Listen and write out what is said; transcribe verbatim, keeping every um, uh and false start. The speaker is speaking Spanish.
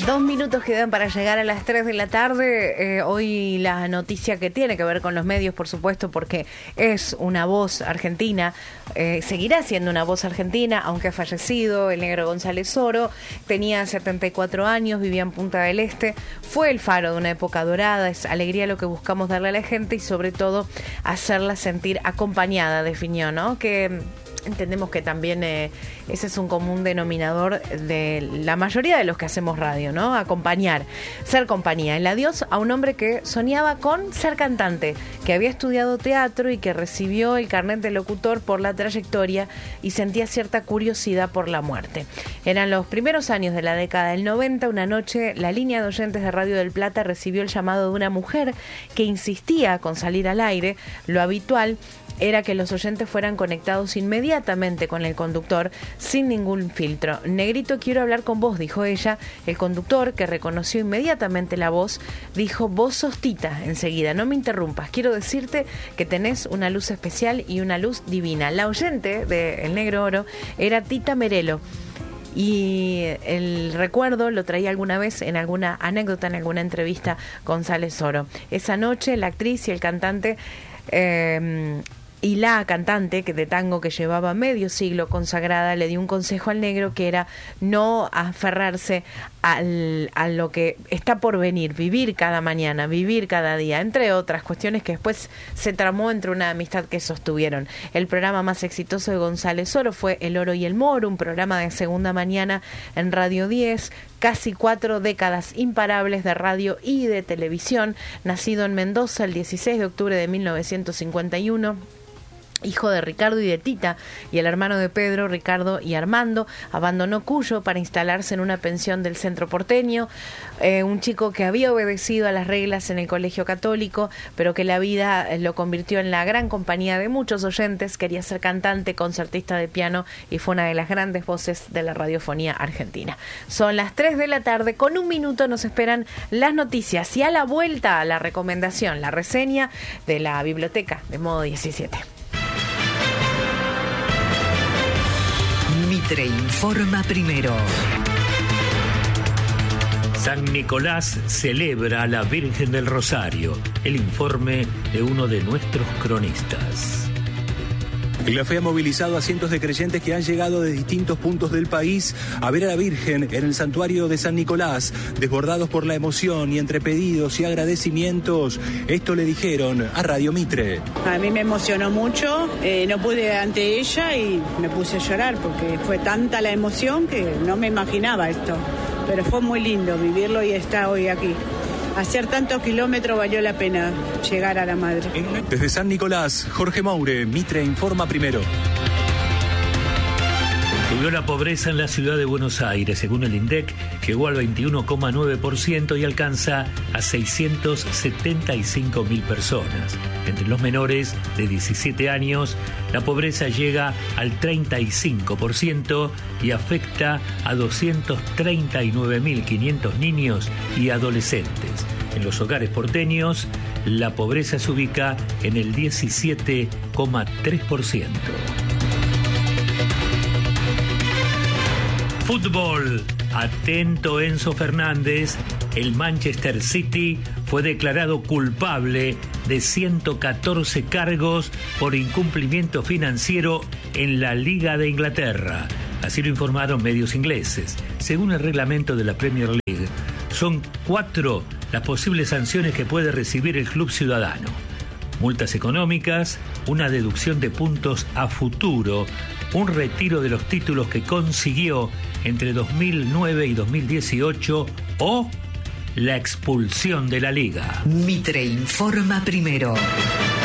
Dos minutos quedan para llegar a las tres de la tarde. Eh, hoy la noticia que tiene que ver con los medios, por supuesto, porque es una voz argentina, eh, seguirá siendo una voz argentina, aunque ha fallecido, el negro González Oro. Tenía setenta y cuatro años, vivía en Punta del Este, fue el faro de una época dorada. Es alegría lo que buscamos darle a la gente y sobre todo hacerla sentir acompañada, definió, ¿no? Que entendemos que también eh, ese es un común denominador de la mayoría de los que hacemos radio, ¿no? Acompañar, ser compañía. El adiós a un hombre que soñaba con ser cantante, que había estudiado teatro y que recibió el carnet de locutor por la trayectoria y sentía cierta curiosidad por la muerte. Eran los primeros años de la década del noventa. Una noche, la línea de oyentes de Radio del Plata recibió el llamado de una mujer que insistía con salir al aire. Lo habitual era que los oyentes fueran conectados inmediatamente con el conductor sin ningún filtro. Negrito, quiero hablar con vos, dijo ella. El conductor, que reconoció inmediatamente la voz, dijo: vos sos Tita, enseguida, no me interrumpas. Quiero decirte que tenés una luz especial y una luz divina. La oyente de El Negro Oro era Tita Merelo. Y el recuerdo lo traía alguna vez en alguna anécdota, en alguna entrevista, González Oro. Esa noche la actriz y el cantante eh, y la cantante que de tango que llevaba medio siglo consagrada le dio un consejo al negro, que era no aferrarse al, a lo que está por venir, vivir cada mañana, vivir cada día, entre otras cuestiones que después se tramó entre una amistad que sostuvieron. El programa más exitoso de González Oro fue El Oro y el Moro, un programa de segunda mañana en Radio diez, casi cuatro décadas imparables de radio y de televisión. Nacido en Mendoza el dieciséis de octubre de mil novecientos cincuenta y uno, hijo de Ricardo y de Tita, y el hermano de Pedro, Ricardo y Armando, abandonó Cuyo para instalarse en una pensión del centro porteño. Eh, un chico que había obedecido a las reglas en el colegio católico, pero que la vida lo convirtió en la gran compañía de muchos oyentes. Quería ser cantante, concertista de piano y fue una de las grandes voces de la radiofonía argentina. Son las tres de la tarde, con un minuto nos esperan las noticias y a la vuelta la recomendación, la reseña de la biblioteca de Modo diecisiete. Mitre informa primero. San Nicolás celebra a la Virgen del Rosario. El informe de uno de nuestros cronistas. La fe ha movilizado a cientos de creyentes que han llegado de distintos puntos del país a ver a la Virgen en el santuario de San Nicolás. Desbordados por la emoción y entre pedidos y agradecimientos, esto le dijeron a Radio Mitre. A mí me emocionó mucho, eh, no pude ante ella y me puse a llorar porque fue tanta la emoción que no me imaginaba esto. Pero fue muy lindo vivirlo y estar hoy aquí. Hacer tantos kilómetros valió la pena llegar a la madre. Desde San Nicolás, Jorge Maure, Mitre informa primero. Subió la pobreza en la ciudad de Buenos Aires. Según el INDEC, llegó al veintiuno coma nueve por ciento y alcanza a seiscientos setenta y cinco mil personas. Entre los menores de diecisiete años, la pobreza llega al treinta y cinco por ciento y afecta a doscientos treinta y nueve mil quinientos niños y adolescentes. En los hogares porteños, la pobreza se ubica en el diecisiete coma tres por ciento. Fútbol. Atento Enzo Fernández. El Manchester City fue declarado culpable de ciento catorce cargos por incumplimiento financiero en la Liga de Inglaterra. Así lo informaron medios ingleses. Según el reglamento de la Premier League, son cuatro las posibles sanciones que puede recibir el club ciudadano: multas económicas, una deducción de puntos a futuro, un retiro de los títulos que consiguió entre dos mil nueve y dos mil dieciocho o la expulsión de la liga. Mitre informa primero.